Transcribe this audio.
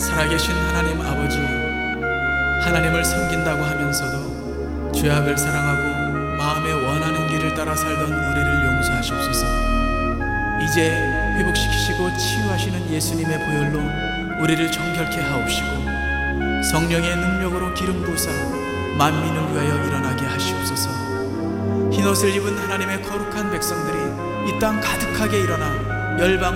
살아계신 하나님 아버지, 하나님을 섬긴다고 하면서도 죄악을 사랑하고 마음에 원하는 길을 따라 살던 우리를 용서하시옵소서. 이제 회복시키시고 치유하시는 예수님의 보혈로 우리를 정결케 하옵시고 성령의 능력으로 기름 부으사 만민을 위하여 일어나게 하시옵소서. 흰옷을 입은 하나님의 거룩한 백성들이 이 땅 가득하게 일어나 열방